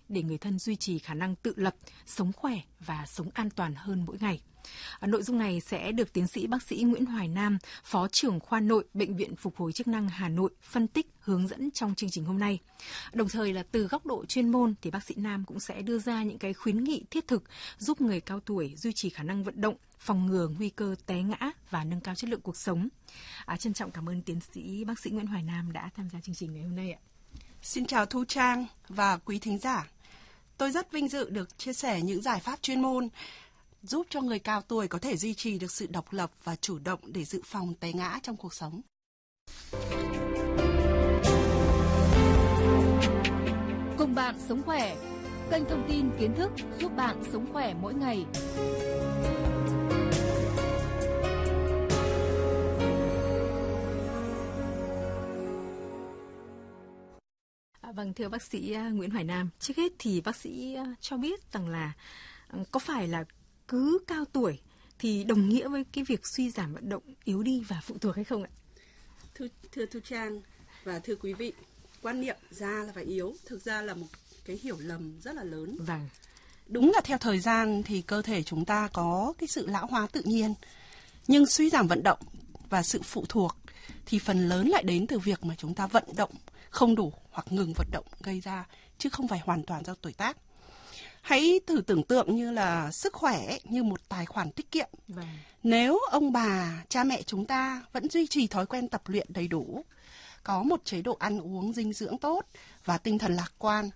để người thân duy trì khả năng tự lập, sống khỏe và sống an toàn hơn mỗi ngày. Nội dung này sẽ được tiến sĩ bác sĩ Nguyễn Hoài Nam, Phó trưởng khoa nội Bệnh viện Phục hồi chức năng Hà Nội phân tích, hướng dẫn trong chương trình hôm nay. Đồng thời là từ góc độ chuyên môn thì bác sĩ Nam cũng sẽ đưa ra những cái khuyến nghị thiết thực giúp người cao tuổi duy trì khả năng vận động, phòng ngừa nguy cơ té ngã và nâng cao chất lượng cuộc sống. Trân trọng cảm ơn tiến sĩ bác sĩ Nguyễn Hoài Nam đã tham gia chương trình ngày hôm nay ạ. Xin chào Thu Trang và quý thính giả. Tôi rất vinh dự được chia sẻ những giải pháp chuyên môn giúp cho người cao tuổi có thể duy trì được sự độc lập và chủ động để dự phòng té ngã trong cuộc sống. Cùng bạn sống khỏe, kênh thông tin kiến thức giúp bạn sống khỏe mỗi ngày. Vâng, thưa bác sĩ Nguyễn Hoài Nam, trước hết thì bác sĩ cho biết rằng là có phải là cứ cao tuổi thì đồng nghĩa với cái việc suy giảm vận động, yếu đi và phụ thuộc hay không ạ? Thưa Thu Trang và thưa quý vị, quan niệm già là phải yếu thực ra là một cái hiểu lầm rất là lớn. Vâng. Đúng là theo thời gian thì cơ thể chúng ta có cái sự lão hóa tự nhiên, nhưng suy giảm vận động và sự phụ thuộc thì phần lớn lại đến từ việc mà chúng ta vận động không đủ hoặc ngừng vận động gây ra, chứ không phải hoàn toàn do tuổi tác. Hãy thử tưởng tượng như là sức khỏe như một tài khoản tiết kiệm. Vâng. Nếu ông bà, cha mẹ chúng ta vẫn duy trì thói quen tập luyện đầy đủ, có một chế độ ăn uống dinh dưỡng tốt và tinh thần lạc quan,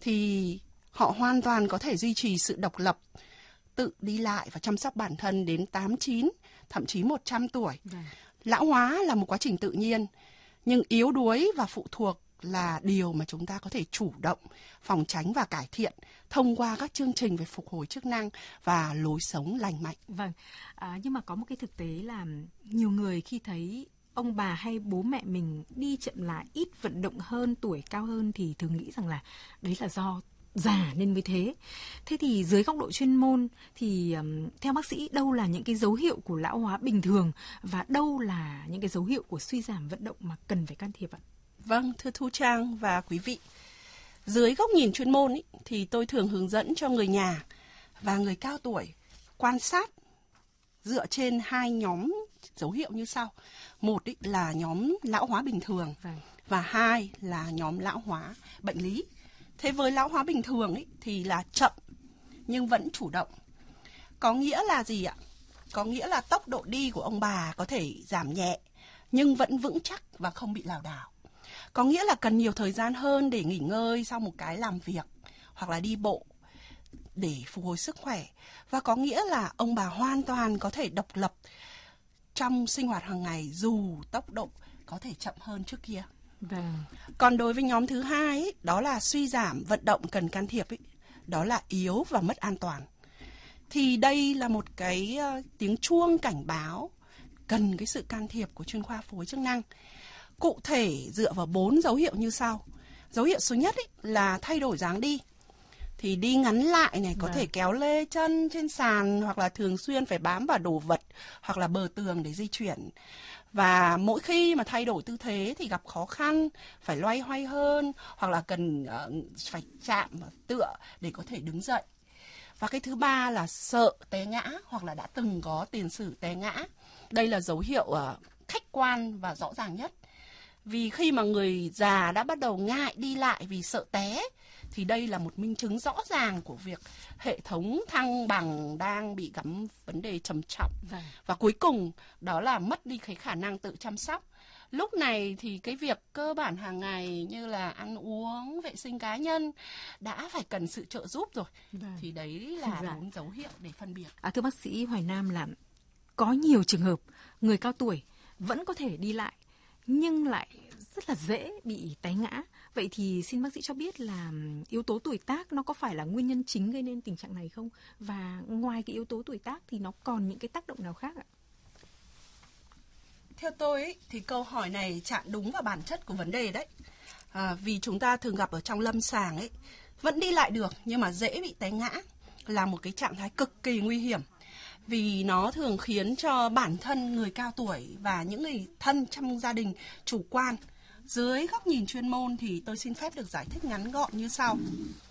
thì họ hoàn toàn có thể duy trì sự độc lập, tự đi lại và chăm sóc bản thân đến 89, thậm chí 100 tuổi. Vâng. Lão hóa là một quá trình tự nhiên, nhưng yếu đuối và phụ thuộc là điều mà chúng ta có thể chủ động, phòng tránh và cải thiện thông qua các chương trình về phục hồi chức năng và lối sống lành mạnh. Vâng, nhưng mà có một cái thực tế là nhiều người khi thấy ông bà hay bố mẹ mình đi chậm lại, ít vận động hơn, tuổi cao hơn thì thường nghĩ rằng là đấy là do già nên mới thế. Thế thì dưới góc độ chuyên môn thì theo bác sĩ đâu là những cái dấu hiệu của lão hóa bình thường và đâu là những cái dấu hiệu của suy giảm vận động mà cần phải can thiệp ạ? Vâng, thưa Thu Trang và quý vị, dưới góc nhìn chuyên môn thì tôi thường hướng dẫn cho người nhà và người cao tuổi quan sát dựa trên hai nhóm dấu hiệu như sau. Một là nhóm lão hóa bình thường và hai là nhóm lão hóa bệnh lý. Thế với lão hóa bình thường thì là chậm nhưng vẫn chủ động. Có nghĩa là gì ạ? Có nghĩa là tốc độ đi của ông bà có thể giảm nhẹ nhưng vẫn vững chắc và không bị lảo đảo. Có nghĩa là cần nhiều thời gian hơn để nghỉ ngơi sau một cái làm việc hoặc là đi bộ để phục hồi sức khỏe. Và có nghĩa là ông bà hoàn toàn có thể độc lập trong sinh hoạt hàng ngày dù tốc độ có thể chậm hơn trước kia. Vâng. Còn đối với nhóm thứ hai, đó là suy giảm vận động cần can thiệp, đó là yếu và mất an toàn. Thì đây là một cái tiếng chuông cảnh báo cần cái sự can thiệp của chuyên khoa phục hồi chức năng. Cụ thể dựa vào 4 dấu hiệu như sau. Dấu hiệu số nhất là thay đổi dáng đi. Thì đi ngắn lại này, có thể kéo lê chân trên sàn hoặc là thường xuyên phải bám vào đồ vật hoặc là bờ tường để di chuyển. Và mỗi khi mà thay đổi tư thế thì gặp khó khăn, phải loay hoay hơn hoặc là cần phải chạm vào tựa để có thể đứng dậy. Và cái thứ ba là sợ té ngã hoặc là đã từng có tiền sử té ngã. Đây là dấu hiệu khách quan và rõ ràng nhất. Vì khi mà người già đã bắt đầu ngại đi lại vì sợ té thì đây là một minh chứng rõ ràng của việc hệ thống thăng bằng đang bị gặp vấn đề trầm trọng. Và cuối cùng đó là mất đi cái khả năng tự chăm sóc. Lúc này thì cái việc cơ bản hàng ngày như là ăn uống, vệ sinh cá nhân đã phải cần sự trợ giúp rồi. Thì đấy là 4 dấu hiệu để phân biệt. Thưa bác sĩ Hoài Nam, là có nhiều trường hợp người cao tuổi vẫn có thể đi lại nhưng lại rất là dễ bị té ngã. Vậy thì xin bác sĩ cho biết là yếu tố tuổi tác nó có phải là nguyên nhân chính gây nên tình trạng này không? Và ngoài cái yếu tố tuổi tác thì nó còn những cái tác động nào khác ạ? Theo tôi thì câu hỏi này chạm đúng vào bản chất của vấn đề đấy. Vì chúng ta thường gặp ở trong lâm sàng vẫn đi lại được nhưng mà dễ bị té ngã là một cái trạng thái cực kỳ nguy hiểm. Vì nó thường khiến cho bản thân người cao tuổi và những người thân trong gia đình chủ quan. Dưới góc nhìn chuyên môn thì tôi xin phép được giải thích ngắn gọn như sau.